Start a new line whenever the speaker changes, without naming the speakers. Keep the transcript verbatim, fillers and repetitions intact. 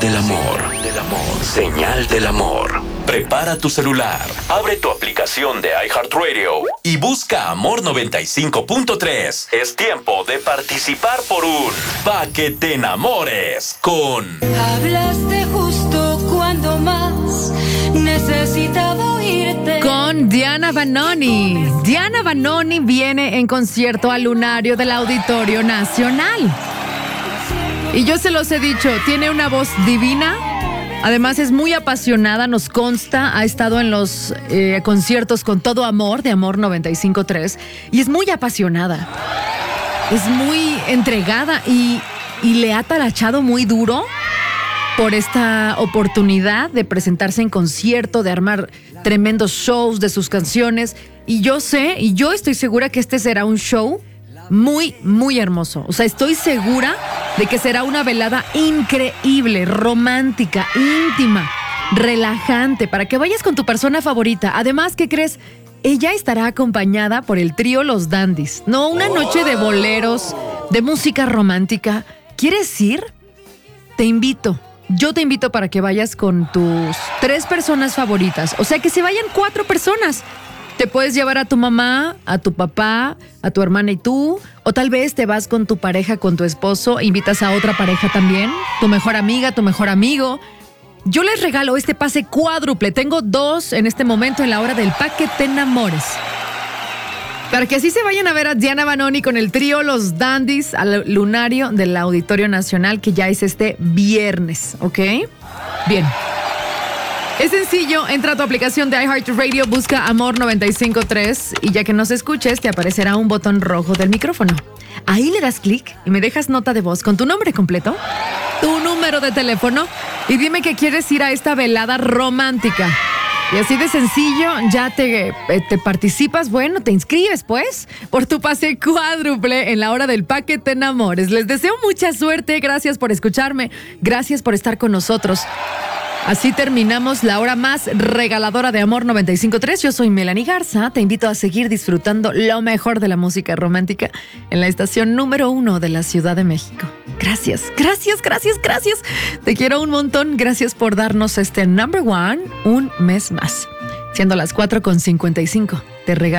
del amor. Del amor. Señal del amor. Prepara tu celular, abre tu aplicación de iHeartRadio y busca Amor noventa y cinco punto tres. Es tiempo de participar por un Pa' que te enamores con...
Hablaste justo cuando más necesitaba oírte.
Con Diana Vanoni. Diana Vanoni viene en concierto al Lunario del Auditorio Nacional. Y yo se los he dicho, tiene una voz divina. Además es muy apasionada, nos consta, ha estado en los eh, conciertos con Todo Amor, de Amor noventa y cinco punto tres, y es muy apasionada, es muy entregada y, y le ha talachado muy duro por esta oportunidad de presentarse en concierto, de armar tremendos shows de sus canciones, y yo sé, y yo estoy segura que este será un show muy, muy hermoso. O sea, estoy segura de que será una velada increíble, romántica, íntima, relajante, para que vayas con tu persona favorita. Además, ¿qué crees? Ella estará acompañada por el trío Los Dandies. No, una noche de boleros, de música romántica. ¿Quieres ir? Te invito. Yo te invito para que vayas con tus tres personas favoritas. O sea, que se vayan cuatro personas. Te puedes llevar a tu mamá, a tu papá, a tu hermana y tú, o tal vez te vas con tu pareja, con tu esposo, e invitas a otra pareja también, tu mejor amiga, tu mejor amigo. Yo les regalo este pase cuádruple. Tengo dos en este momento en la hora del Pa' que te enamores. Para que así se vayan a ver a Diana Vanoni con el trío Los Dandies al Lunario del Auditorio Nacional, que ya es este viernes, ¿ok? Bien. Es sencillo, entra a tu aplicación de iHeartRadio, busca Amor noventa y cinco punto tres y ya que nos escuches te aparecerá un botón rojo del micrófono. Ahí le das clic y me dejas nota de voz con tu nombre completo, tu número de teléfono y dime que quieres ir a esta velada romántica. Y así de sencillo, ya te, te participas, bueno, te inscribes pues por tu pase cuádruple en la hora del Pa' que te enamores. Les deseo mucha suerte, gracias por escucharme, gracias por estar con nosotros. Así terminamos la hora más regaladora de Amor noventa y cinco punto tres. Yo soy Melanie Garza. Te invito a seguir disfrutando lo mejor de la música romántica en la estación número uno de la Ciudad de México. Gracias, gracias, gracias, gracias. Te quiero un montón. Gracias por darnos este number one un mes más. Siendo las cuatro con cincuenta y cinco. Te regalo